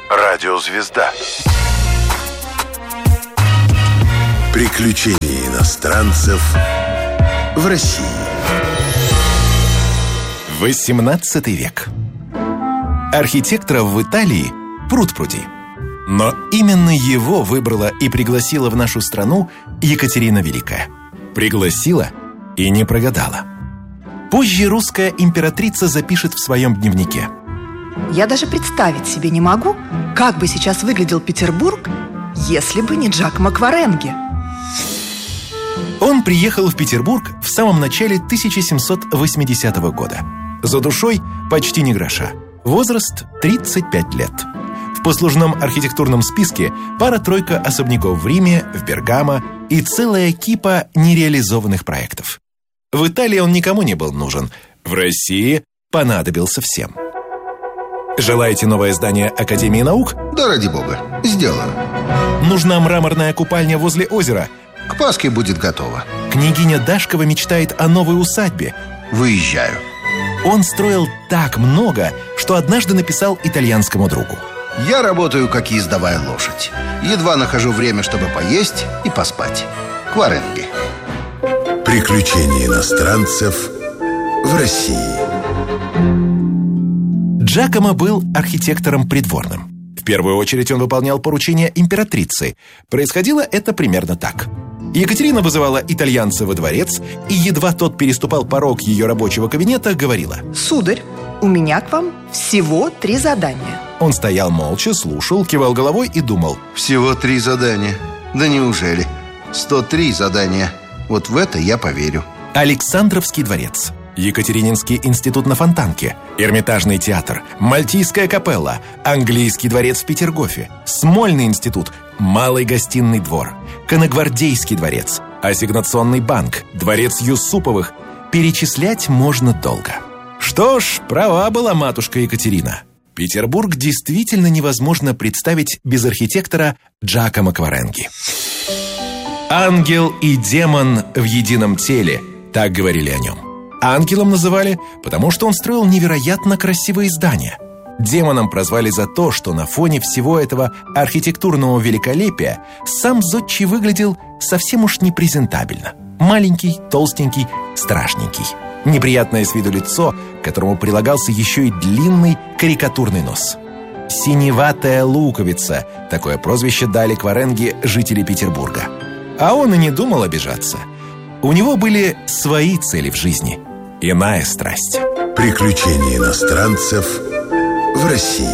Радиозвезда. Приключения иностранцев в России. 18 век. Архитекторов в Италии пруд-пруди. Но именно его выбрала и пригласила в нашу страну Екатерина Великая. Пригласила и не прогадала. Позже русская императрица запишет в своем дневнике: «Я даже представить себе не могу, как бы сейчас выглядел Петербург, если бы не Джакомо Кваренги». Он приехал в Петербург в самом начале 1780 года. За душой почти ни гроша. Возраст 35 лет. В послужном архитектурном списке пара-тройка особняков в Риме, в Бергамо и целая кипа нереализованных проектов. В Италии он никому не был нужен. В России понадобился всем. Желаете новое здание Академии наук? Да ради бога, сделаю. Нужна мраморная купальня возле озера? К Пасхе будет готово. Княгиня Дашкова мечтает о новой усадьбе. Выезжаю. Он строил так много, что однажды написал итальянскому другу: «Я работаю, как ездовая лошадь. Едва нахожу время, чтобы поесть и поспать. Кваренги». Приключения иностранцев в России. Джакомо был архитектором придворным. В первую очередь он выполнял поручения императрицы. Происходило это примерно так. Екатерина вызывала итальянца во дворец, и едва тот переступал порог ее рабочего кабинета, говорила: «Сударь, у меня к вам всего 3 задания». Он стоял молча, слушал, кивал головой и думал: Всего 3 задания. Да неужели? 103 задания. Вот в это я поверю. Александровский дворец, Екатерининский институт на Фонтанке, Эрмитажный театр, Мальтийская капелла, Английский дворец в Петергофе, Смольный институт, Малый гостиный двор, Конногвардейский дворец, Ассигнационный банк, дворец Юсуповых. Перечислять можно долго. Что ж, права была матушка Екатерина. Петербург действительно невозможно представить без архитектора Джакомо Кваренги. «Ангел и демон в едином теле», так говорили о нем. Ангелом называли, потому что он строил невероятно красивые здания. Демоном прозвали за то, что на фоне всего этого архитектурного великолепия сам зодчий выглядел совсем уж непрезентабельно. Маленький, толстенький, страшненький. Неприятное с виду лицо, к которому прилагался еще и длинный карикатурный нос. «Синеватая луковица» — такое прозвище дали Кваренге жители Петербурга. А он и не думал обижаться. У него были свои цели в жизни, иная страсть. Приключения иностранцев в России.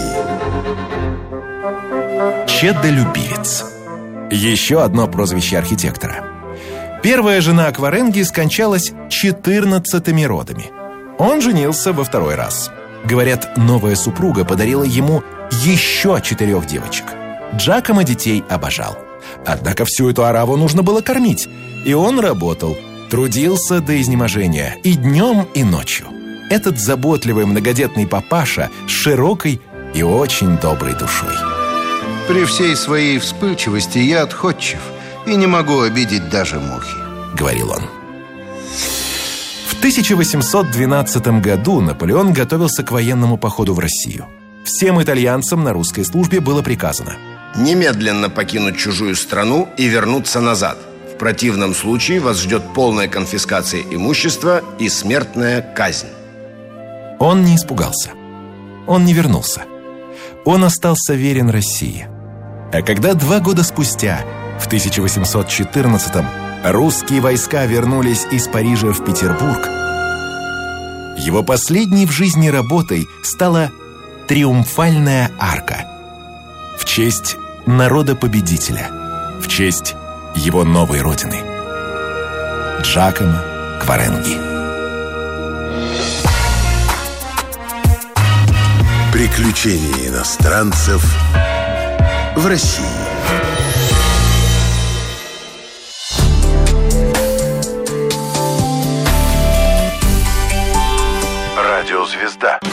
Чедолюбивец. Еще одно прозвище архитектора. Первая жена Кваренги скончалась 14 родами. Он женился во 2-й раз. Говорят, новая супруга подарила ему еще 4 девочек. Джакомо детей обожал. Однако всю эту ораву нужно было кормить. И он работал, трудился до изнеможения и днем, и ночью. Этот заботливый многодетный папаша с широкой и очень доброй душой. При всей своей вспыльчивости я отходчив и не могу обидеть даже мухи, говорил он. В 1812 году Наполеон готовился к военному походу в Россию. Всем итальянцам на русской службе было приказано: немедленно покинуть чужую страну и вернуться назад. В противном случае вас ждет полная конфискация имущества и смертная казнь. Он не испугался. Он не вернулся. Он остался верен России. А когда 2 года спустя, в 1814-м, русские войска вернулись из Парижа в Петербург, его последней в жизни работой стала Триумфальная арка в честь народа-победителя, в честь его новой родины — Джакомо Кваренги. Приключения иностранцев в России. Радиозвезда.